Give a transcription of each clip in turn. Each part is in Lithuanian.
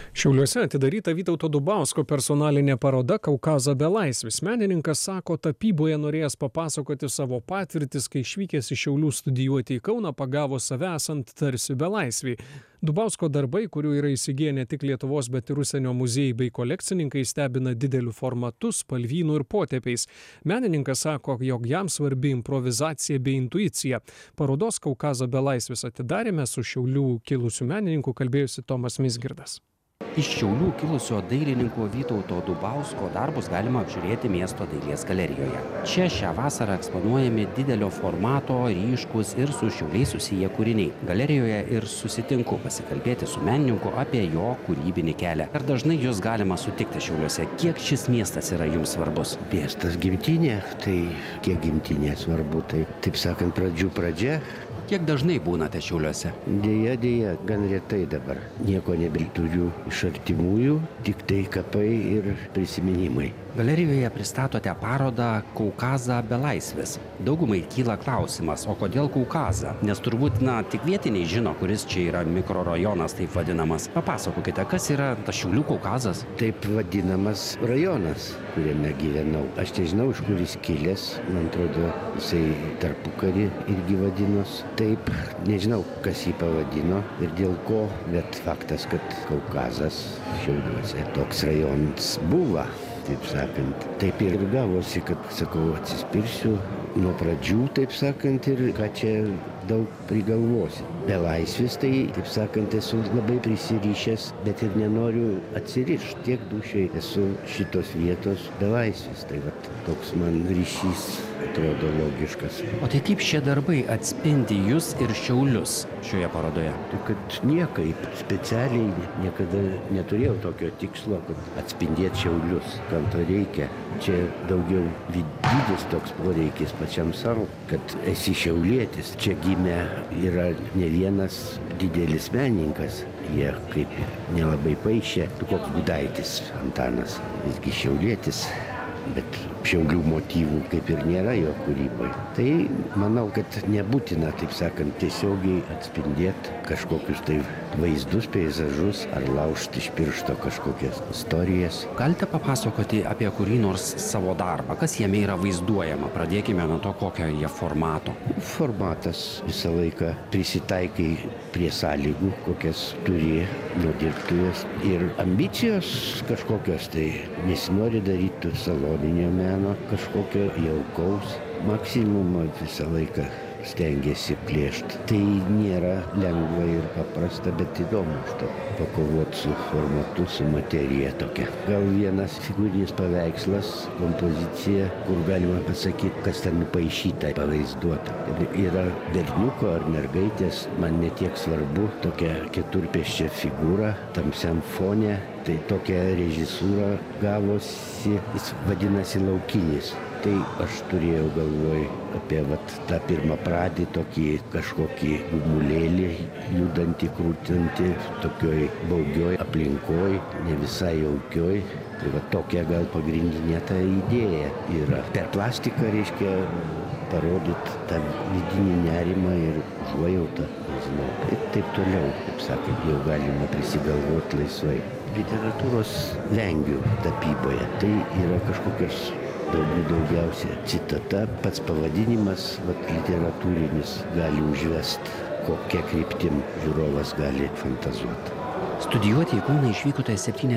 Šiauliuose atidaryta Vytauto Dubausko personalinė paroda Kaukazo belaisvis. Menininkas sako, tapyboje norėjęs papasakoti savo patirtis, kai išvykęs iš Šiaulių studijuoti į Kauną, pagavo save esant tarsi belaisvį. Dubausko darbai, kurių yra įsigiję ne tik Lietuvos, bet ir užsienio muziejai bei kolekcininkai, stebina dideliu formatu, spalvynu ir potėpiais. Menininkas sako, jog jam svarbi improvizacija bei intuicija. Parodos Kaukazo belaisvis atidarėme su Šiaulių kilusiu menininku kalbėjusi Tomas Mizgirdas. Iš Šiaulių kilusio dailininko Vytauto Dubausko darbus galima apžiūrėti miesto dailės galerijoje. Čia šią vasarą eksponuojami didelio formato, ryškus ir su Šiauliais susiję kūriniai. Galerijoje ir susitinku pasikalbėti su menininku apie jo kūrybinį kelią. Ar dažnai jūs galima sutikti Šiauliuose? Kiek šis miestas yra jums svarbus? Miestas gimtinė, tai kiek gimtinė svarbu, tai taip sakant, pradžių pradžia. Kiek dažnai būnate Šiauliuose? Deja, gan retai dabar. Nieko nebeturiu iš artimųjų, tik tai kapai ir prisiminimai. Galerijoje pristatote parodą Kaukazą belaisvis. Daugumai kyla klausimas, o kodėl Kaukazą? Nes turbūt, tik vietiniai žino, kuris čia yra mikrorajonas taip vadinamas. Papasakokite, kas yra tas Šiaulių Kaukazas? Taip vadinamas rajonas, kuriame gyvenau. Aš nežinau, iš kur jis kilęs. Man atrodo, jisai tarpukarį irgi vadinos. Taip, nežinau, kas jį pavadino ir dėl ko, bet faktas, kad Kaukazas Šiauliuose toks rajonas buvo. Taip sakant, taip ir gavosi, kad, sakau, atsispirsiu nuo pradžių, taip sakant, ir ką čia daug prigalvosi. Belaisvis, tai, taip sakant, esu labai prisirišęs, bet ir nenoriu atsirišti. Tiek dušiai esu šitos vietos belaisvis. Tai vat, toks man ryšys atrodo logiškas. O tai kaip šie darbai atspindi jūs ir Šiaulius šioje parodoje? Tai kad niekaip specialiai niekada neturėjau tokio tikslo, kad atspindėti Šiaulius. Kam to reikia? Čia daugiau vidinis toks poreikis pačiam savo, kad esi šiaulietis. Čia gimė yra ne vienas didelis menininkas. Jie kaip nelabai paišė. Koks Gudaitis Antanas, visgi šiaulietis. Bet Šiaulių motyvų kaip ir nėra jo kūryboje. Tai manau, kad nebūtina, taip sakant, tiesiogiai atspindėti kažkokius tai vaizdus, peizažus ar laužti iš piršto kažkokias istorijas. Galite papasakoti apie kurį nors savo darbą? Kas jame yra vaizduojama? Pradėkime nuo to, kokio jie formato. Formatas visą laiką prisitaikai prie sąlygų, kokias turi nuo dirbtuvės. Ir ambicijos kažkokios, tai nesinori daryti saloninio meno, kažkokio jaukaus. Maksimumą visą laiką stengiasi plėšti. Tai nėra lengva ir paprasta, bet įdomu pakovoti su formatu, su materija tokia. Gal vienas figūrinis paveikslas, kompozicija, kur galima pasakyti, kas ten nupaišyta, pavaizduota. Yra berniuko ar mergaitės, man netiek svarbu, tokia keturpėsčia figūra, tamsiam fone. Tai tokia režisūra gavosi, jis vadinasi Laukinis. Tai aš turėjau galvoj apie tą pirmą pradį, tokį kažkokį gumulėlį, judantį, krūtantį, tokioj baugioj aplinkoj, ne visai jaukioj. Tai tokia gal pagrindinė ta idėja yra. Per plastiką reiškia parodyti tą vidinį nerimą ir užuojautą, nežinau. Ir taip toliau, kaip sakant, jau galima prisigalvoti laisvai. Literatūros vengiu tapyboje. Tai yra kažkokios daugiausia citata, pats pavadinimas literatūrinis gali užvesti, kokia kryptim žiūrovas gali fantazuoti. Studijuoti į Kauną išvykote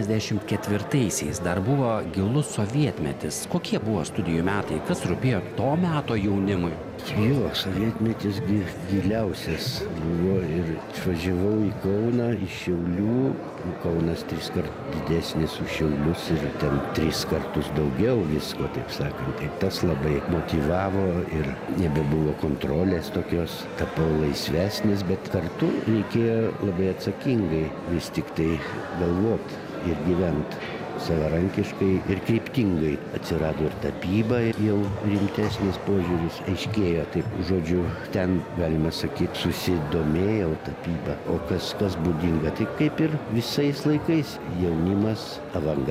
74-aisiais, dar buvo gilus sovietmetis. Kokie buvo studijų metai? Kas rūpėjo to meto jaunimui? Jo, sovietmetis giliausias buvo ir išvažiavau į Kauną, iš Šiaulių. Kaunas 3 kartus didesnis už Šiaulius ir ten 3 kartus daugiau visko, taip sakant. Tai tas labai motyvavo ir nebebuvo kontrolės tokios, tapau laisvesnis, bet kartu reikėjo labai atsakingai vis tik tai galvoti ir gyventi savarankiškai ir kryptingai. Atsirado ir tapyba, jau rimtesnis požiūris aiškėjo. Taip, žodžiu, ten, galima sakyti, susidomėjau tapybą. O kas būdinga, tai kaip ir visais laikais jaunimas, avangardas.